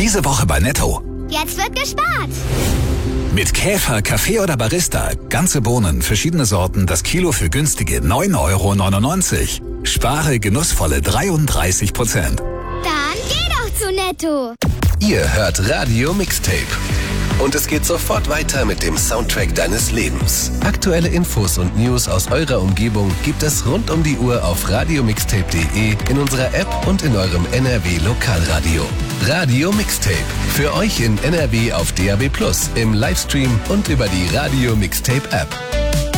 Diese Woche bei Netto. Jetzt wird gespart. Mit Käfer, Kaffee oder Barista. Ganze Bohnen, verschiedene Sorten, das Kilo für günstige 9,99 €. Spare genussvolle 33%. Dann geh doch zu Netto. Ihr hört Radio Mixtape. Und es geht sofort weiter mit dem Soundtrack deines Lebens. Aktuelle Infos und News aus eurer Umgebung gibt es rund um die Uhr auf radiomixtape.de, in unserer App und in eurem NRW Lokalradio. Radio Mixtape. Für euch in NRW auf DAB+, im Livestream und über die Radio Mixtape App.